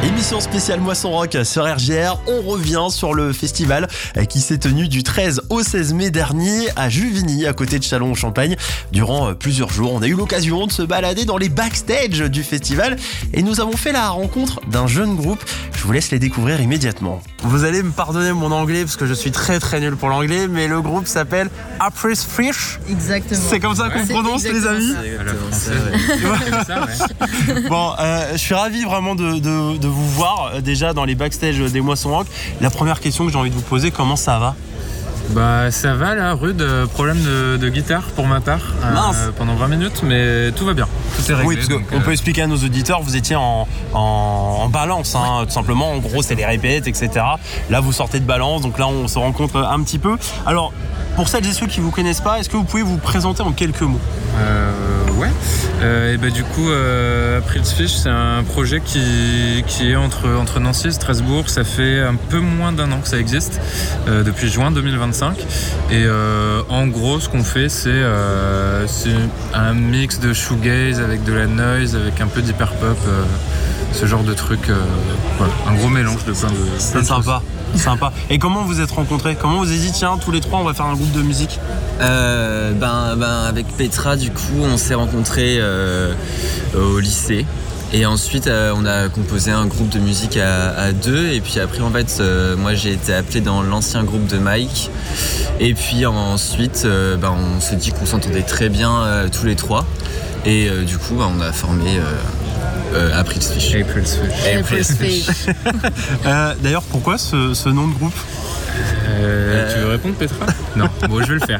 Émission spéciale Moisson Rock sur RGR. On revient sur le festival qui s'est tenu du 13 au 16 mai dernier à Juvigny, à côté de Châlons-en-Champagne. Durant plusieurs jours, on a eu l'occasion de se balader dans les backstage du festival et nous avons fait la rencontre d'un jeune groupe. Je vous laisse les découvrir immédiatement. Vous allez me pardonner mon anglais parce que je suis très nul pour l'anglais, mais le groupe s'appelle April Fish. Exactement. C'est comme ça qu'on prononce, les amis. Bon, je suis ravi vraiment de vous voir déjà dans les backstage des Moissons Rock. La première question que j'ai envie de vous poser, comment ça va ? Bah ça va là, rude, problème de guitare pour ma part pendant 20 minutes, mais tout va bien, tout est réglé. Oui, parce qu'on peut expliquer à nos auditeurs, vous étiez en balance, tout simplement, en gros c'est les répètes, etc. Là vous sortez de balance, donc là on se rencontre un petit peu. Alors, pour celles et ceux qui ne vous connaissent pas, est-ce que vous pouvez vous présenter en quelques mots ? Ouais. Et bah, du coup, April Fish, c'est un projet qui est entre Nancy et Strasbourg. Ça fait un peu moins d'un an que ça existe, depuis juin 2025. Et en gros, ce qu'on fait, c'est un mix de shoegaze avec de la noise, avec un peu d'hyperpop, ce genre de truc. Voilà, un gros mélange de plein de C'est sympa. Sympa. Et comment vous êtes rencontrés ? Comment vous avez dit tiens, tous les trois on va faire un groupe de musique ? Avec Petra, du coup, on s'est rencontrés au lycée. Et ensuite, on a composé un groupe de musique à deux. Et puis après, en fait, moi j'ai été appelé dans l'ancien groupe de Mike. Et puis ensuite, on s'est dit qu'on s'entendait très bien tous les trois. Et du coup, on a formé April Fish. D'ailleurs, pourquoi ce nom de groupe ? Tu veux répondre, Petra ? Non, bon, je vais le faire.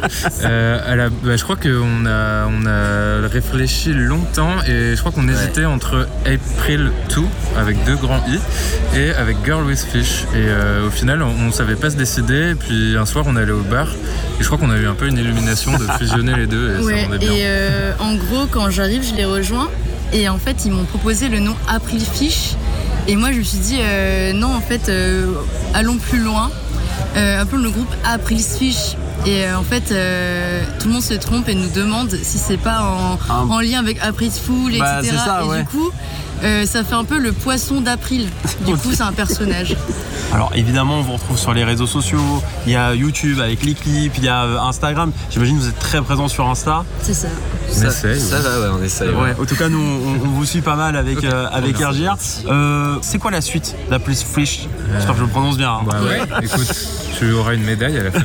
Je crois qu'on a réfléchi longtemps et je crois qu'on hésitait entre April 2 avec 2 grands I et avec Girl with Fish. Et au final, on ne savait pas se décider. Et puis un soir, on est allé au bar et je crois qu'on a eu un peu une illumination de fusionner les deux. Et ça rendait bien. Et en gros, quand j'arrive, je les rejoins et en fait, ils m'ont proposé le nom April Fish. Et moi, je me suis dit non, en fait, allons plus loin. Appelons le groupe April Fish. Et en fait, tout le monde se trompe et nous demande si c'est pas en lien avec April Fool, etc. C'est ça, et du coup, ça fait un peu le poisson d'April. Du coup, c'est un personnage. Alors évidemment, on vous retrouve sur les réseaux sociaux. Il y a YouTube avec les clips, il y a Instagram. J'imagine que vous êtes très présent sur Insta. C'est ça. Ça va, on essaye. Ouais. En tout cas, nous, on vous suit pas mal avec RGR. C'est quoi la suite d'April Fish ? J'espère que je le prononce bien. Bah ouais, écoute, tu auras une médaille à la fin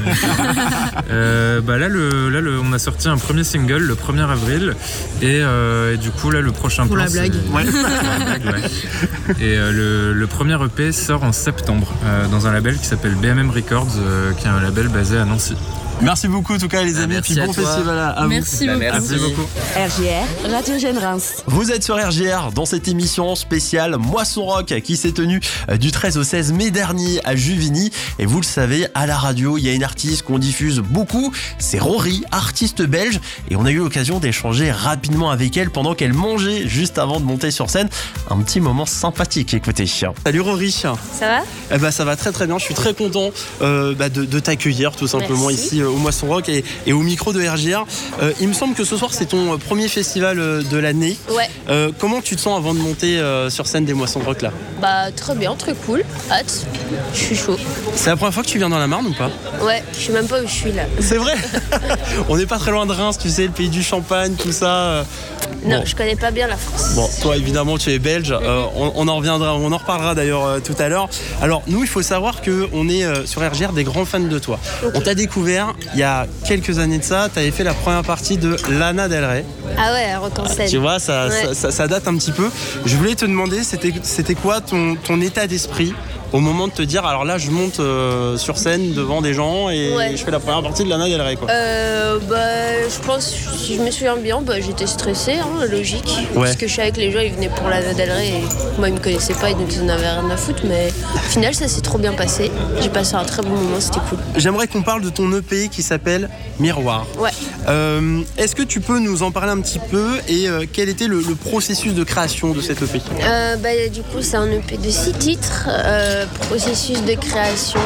de là, on a sorti un premier single le 1er avril et du coup là le prochain pour plan la blague. Pour la blague, ouais. Et le premier EP sort en septembre dans un label qui s'appelle BMM Records, qui est un label basé à Nancy. Merci beaucoup en tout cas les amis, puis bon festival à vous. Merci beaucoup. Merci beaucoup. RGR, Radio Jeune Reims. Vous êtes sur RGR dans cette émission spéciale Moisson Rock qui s'est tenue du 13 au 16 mai dernier à Juvigny. Et vous le savez, à la radio, il y a une artiste qu'on diffuse beaucoup, c'est Rory, artiste belge. Et on a eu l'occasion d'échanger rapidement avec elle pendant qu'elle mangeait juste avant de monter sur scène. Un petit moment sympathique, écoutez. Salut Rory. Ça va ? Ça va très bien, je suis très content de t'accueillir tout simplement. Merci. Ici au Moisson Rock et au micro de RGR. Il me semble que ce soir c'est ton premier festival de l'année. Ouais. Comment tu te sens avant de monter sur scène des Moissons Rock là ? Bah très bien, très cool. Hâte. Je suis chaud. C'est la première fois que tu viens dans la Marne ou pas ? Ouais, je sais même pas où je suis là. C'est vrai. On n'est pas très loin de Reims, tu sais, le pays du champagne, tout ça. Non, je connais pas bien la France. Bon, toi évidemment tu es belge, on en reviendra, on en reparlera d'ailleurs tout à l'heure. Alors nous il faut savoir qu'on est sur RGR des grands fans de toi. Okay. On t'a découvert il y a quelques années de ça, tu avais fait la première partie de Lana Del Rey. Ah ouais, Rock en scène. Tu vois, ça date un petit peu. Je voulais te demander, c'était quoi ton état d'esprit au moment de te dire, alors là je monte sur scène devant des gens et je fais la première partie de Lana Del Rey quoi. Je pense, si je me souviens bien, j'étais stressée, logique. Ouais. Parce que je savais que les gens ils venaient pour Lana Del Rey et moi ils me connaissaient pas et donc ils en avaient rien à foutre. Mais au final ça s'est trop bien passé. J'ai passé un très bon moment, c'était cool. J'aimerais qu'on parle de ton EP qui s'appelle Miroir. Ouais. Est-ce que tu peux nous en parler un petit peu et quel était le processus de création de cet EP ? Du coup c'est un EP de 6 titres. processus de création,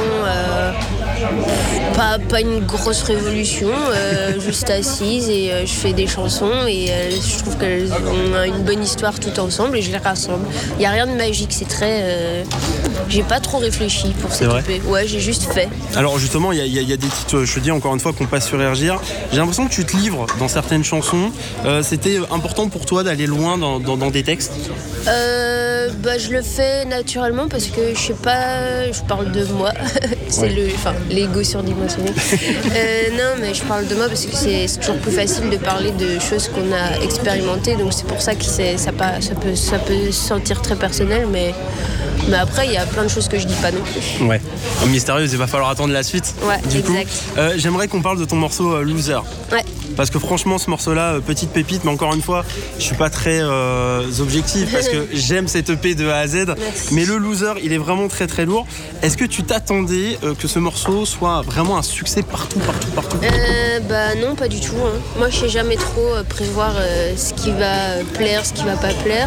pas une grosse révolution, juste assise et je fais des chansons et je trouve qu'elles ont une bonne histoire tout ensemble et je les rassemble. Il n'y a rien de magique, c'est très... j'ai pas trop réfléchi pour cette EP. Ouais, j'ai juste fait. Alors justement, il y a des titres, je te dis encore une fois, qu'on passe sur RJR. J'ai l'impression que tu te livres dans certaines chansons. C'était important pour toi d'aller loin dans des textes? Je le fais naturellement parce que je sais pas, je parle de moi. C'est l'ego surdimensionné. Non, mais je parle de moi parce que c'est toujours plus facile de parler de choses qu'on a expérimentées. Donc c'est pour ça que ça peut se sentir très personnel, mais après il y a plein de choses que je dis pas non plus. Ouais. Mystérieuse, il va falloir attendre la suite. Ouais, exact. J'aimerais qu'on parle de ton morceau Loser. Ouais. Parce que franchement, ce morceau-là, petite pépite, mais encore une fois, je suis pas très objectif parce que j'aime cette EP de A à Z. Merci. Mais le Loser, il est vraiment très très lourd. Est-ce que tu t'attendais que ce morceau soit vraiment un succès partout? Non, pas du tout. Hein. Moi, je sais jamais trop prévoir ce qui va plaire, ce qui va pas plaire.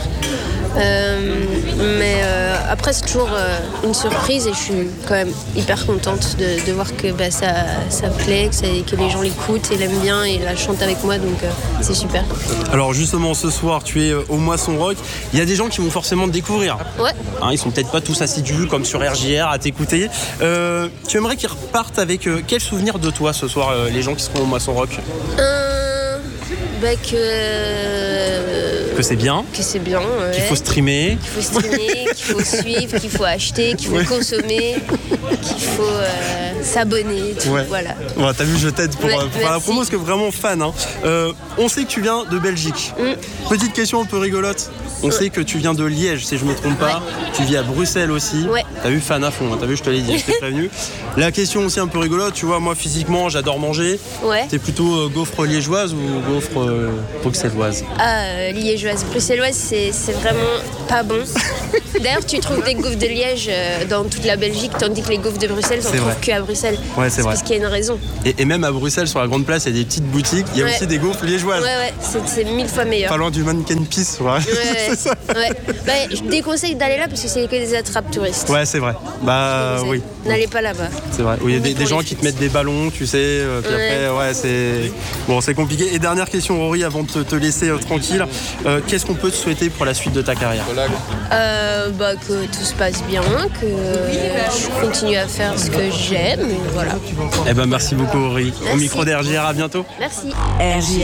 Mais après, c'est toujours une surprise et je suis quand même hyper contente de voir que ça plaît, que les gens l'écoutent et l'aiment bien et la chantent avec moi, donc c'est super. Alors justement, ce soir, tu es au Moisson Rock. Il y a des gens qui vont forcément te découvrir. Ouais. Hein, ils sont peut-être pas tous assidus comme sur RJR à t'écouter. Tu aimerais qu'ils repartent avec quel souvenir de toi ce soir, les gens qui seront au Moisson Rock? Que c'est bien. Que c'est bien, ouais. Qu'il faut streamer. Qu'il faut suivre, qu'il faut acheter, qu'il faut consommer, qu'il faut s'abonner, tout, voilà. Bon, t'as vu, je t'aide pour faire la promo, parce que vraiment fan. Hein. On sait que tu viens de Belgique. Petite question un peu rigolote. On sait que tu viens de Liège, si je me trompe pas. Ouais. Tu vis à Bruxelles aussi. Ouais. T'as vu, fan à fond. Hein. T'as vu, je te l'ai dit, je t'ai prévenu. La question aussi un peu rigolote, tu vois, moi physiquement, j'adore manger. Ouais. T'es plutôt gaufre liégeoise ou gaufre bruxelloise? Liégeoise. Bruxelloise, c'est vraiment pas bon. D'ailleurs, tu trouves des gaufres de Liège dans toute la Belgique, tandis que les gaufres de Bruxelles, on ne trouve qu'à Bruxelles. Ouais, c'est vrai. Parce qu'il y a une raison. Et même à Bruxelles, sur la grande place, il y a des petites boutiques. Il y a aussi des gaufres liégeoises. Ouais, c'est 1000 fois meilleur. Pas loin du Mannequin Peace, ouais. C'est ça. Ouais. Je déconseille d'aller là parce que c'est que des attrapes touristes. Ouais, c'est vrai. Oui. N'allez pas là-bas. C'est vrai. Il y a des gens qui te mettent des ballons, tu sais. Puis après, c'est compliqué. Et dernière question, Rory, avant de te laisser tranquille. Qu'est-ce qu'on peut te souhaiter pour la suite de ta carrière? Que tout se passe bien, que je continue à faire ce que j'aime, et voilà. Merci beaucoup, Rory. Au micro d'RJR, à bientôt. Merci. RJR.